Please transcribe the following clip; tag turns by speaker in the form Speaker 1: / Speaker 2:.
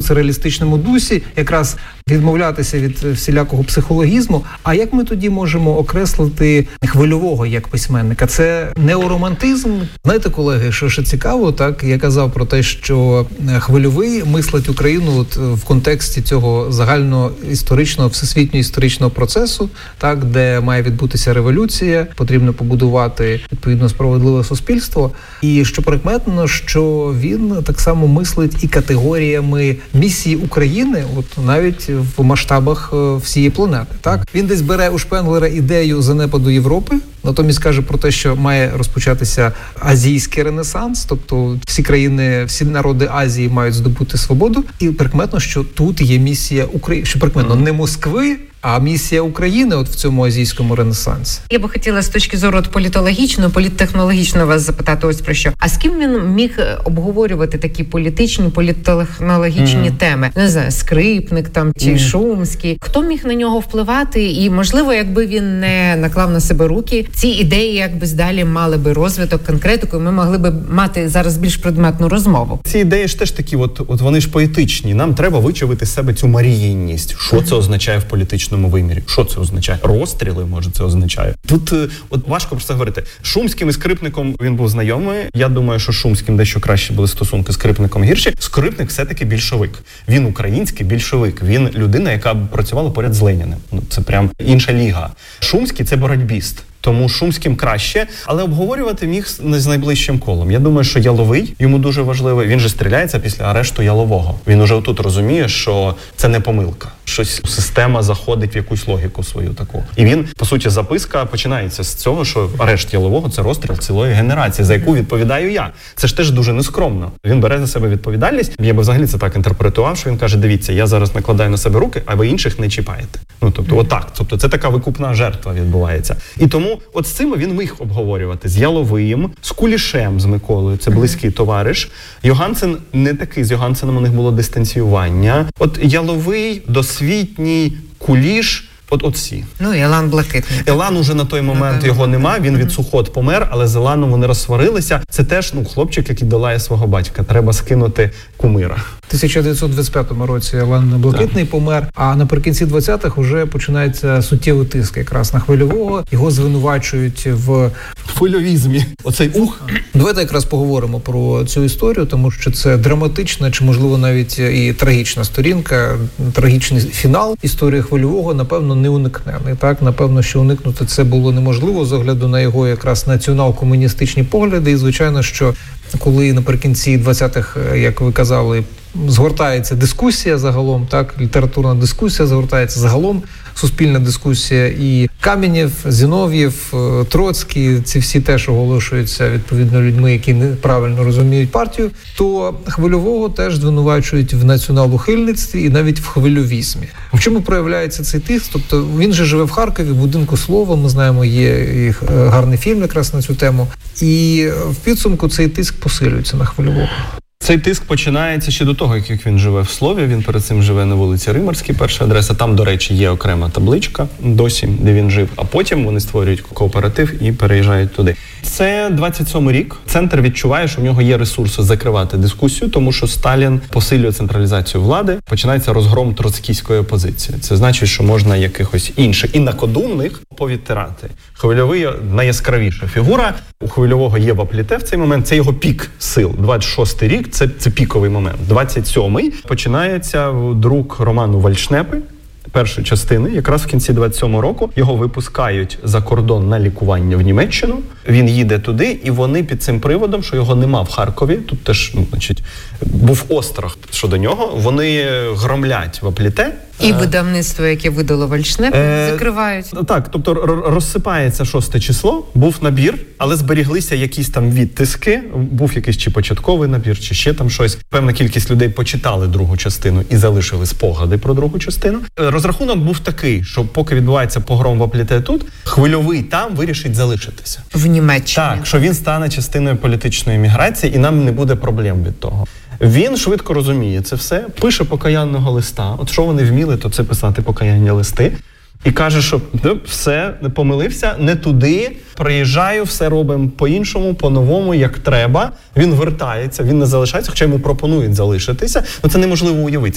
Speaker 1: соціалістичному дусі, якраз відмовлятися від всілякого психологізму. А як ми тоді можемо окреслити Хвильового як письменника? Це неоромантизм? Знаєте, колеги, що ще цікаво, так, я казав про те, що Хвильовий мислить Україну от в контексті цього загальноісторичного, всесвітньо-історичного процесу, так, де має відбутися революція, потрібно побудувати відповідно справедливе суспільство. І що прикметно, що він так само мислить і категоріями місії України, от навіть в масштабах всієї планети. Так, він десь бере у Шпенглера ідею занепаду Європи, натомість каже про те, що має розпочатися азійський ренесанс, тобто всі країни, всі народи Азії мають здобути свободу. І прикметно, що тут є місія України, що прикметно не Москви, а місія України от в цьому азійському ренесансі.
Speaker 2: Я би хотіла з точки зору політологічної, політтехнологічної вас запитати ось про що. А з ким він міг обговорювати такі політичні, політтехнологічні теми? Не знаю, Скрипник там чи Шумський. Хто міг на нього впливати? І, можливо, якби він не наклав на себе руки, ці ідеї якби далі мали би розвиток, конкретику, і ми могли би мати зараз більш предметну розмову.
Speaker 3: Ці ідеї ж теж такі, от вони ж поетичні. Нам треба вичавити з себе цю маріїнність. Що це означає в політичному вимірі? Що це означає? Розстріли, може, це означає? Тут от важко про це говорити. Шумським і Скрипником він був знайомий. Я думаю, що Шумським дещо краще були стосунки, Скрипником гірші. Скрипник все-таки більшовик. Він український більшовик. Він людина, яка працювала поряд з Леніним. Це прям інша ліга. Шумський – це боротьбіст. Тому Шумським краще, але обговорювати міг з найближчим колом. Я думаю, що Яловий йому дуже важливий. Він же стріляється після арешту Ялового. Він уже отут розуміє, що це не помилка. Щось система заходить в якусь логіку свою таку. І він, по суті, записка починається з цього, що арешт Ялового – це розстріл цілої генерації, за яку відповідаю я. Це ж теж дуже нескромно. Він бере за себе відповідальність. Я би взагалі це так інтерпретував, що він каже, дивіться, я зараз накладаю на себе руки, а ви інших не чіпаєте. Тобто, отак. Тобто, це така викупна жертва відбувається. І тому от з цим він міг обговорювати. З Яловим, з Кулішем, з Миколою, це близький товариш. Йогансен не такий, з Йогансеном у них було дистанціювання. От Яловий, досвітній, Куліш, от всі.
Speaker 2: Ну, і Елан Блакитний.
Speaker 3: Елан уже на той момент його нема, він від сухот помер, але з Еланом вони розсварилися. Це теж, хлопчик, який долає свого батька. Треба скинути кумира.
Speaker 1: В 1925 році Елан Блакитний помер, а наприкінці 20-х вже починається суттєвий тиск якраз на Хвильового. Його звинувачують в
Speaker 3: хвильовізмі. Оцей
Speaker 1: Давайте якраз поговоримо про цю історію, тому що це драматична, чи можливо навіть і трагічна сторінка, трагічний фінал історії Хвильового, напевно, не уникнений. Так, напевно, що уникнути це було неможливо з огляду на його якраз націонал-комуністичні погляди. І, звичайно, що коли наприкінці 20-х, як ви казали, згортається дискусія загалом, так, літературна дискусія згортається загалом, суспільна дискусія, і Каменєв, Зінов'єв, Троцький, ці всі теж оголошуються відповідно людьми, які неправильно розуміють партію, то Хвильового теж звинувачують в націонал-ухильництві і навіть в хвильовізмі. В чому проявляється цей тиск? Тобто він же живе в Харкові, в будинку Слова, ми знаємо, є і гарний фільм якраз на цю тему, і в підсумку цей тиск посилюється на Хвильового.
Speaker 3: Цей тиск починається ще до того, як він живе в Слові. Він перед цим живе на вулиці Римарській, перша адреса. Там, до речі, є окрема табличка досі, де він жив. А потім вони створюють кооператив і переїжджають туди. Це 27-й рік. Центр відчуває, що в нього є ресурси закривати дискусію, тому що Сталін посилює централізацію влади. Починається розгром троцкійської опозиції. Це значить, що можна якихось інших інакодумних повідтирати. Хвильовий – найяскравіша фігура. У Хвильового є в Апліте в цей момент. Це його пік сил. 26-й рік – це піковий момент. 27-й починається друк роману «Вальшнепи», першої частини, якраз в кінці 27-го року. Його випускають за кордон на лікування в Німеччину. Він їде туди, і вони під цим приводом, що його нема в Харкові, тут теж, був острах щодо нього, вони громлять в Апліте.
Speaker 2: І видавництво, яке видало «Вальшнепи», закривають.
Speaker 3: Так, тобто розсипається 6 число, був набір, але зберіглися якісь там відтиски, був якийсь чи початковий набір, чи ще там щось. Певна кількість людей почитали другу частину і залишили спогади про другу частину. Розрахунок був такий, що поки відбувається погром в Апліте тут, Хвильовий там вирішить залишитися.
Speaker 2: В Німеччині.
Speaker 3: Так, що він стане частиною політичної міграції і нам не буде проблем від того. Він швидко розуміє це все, пише покаянного листа. От що вони вміли, то це писати покаянні листи. І каже, що все, не помилився, не туди, приїжджаю, все робимо по-іншому, по-новому, як треба. Він вертається, він не залишається, хоча йому пропонують залишитися. Це неможливо уявити.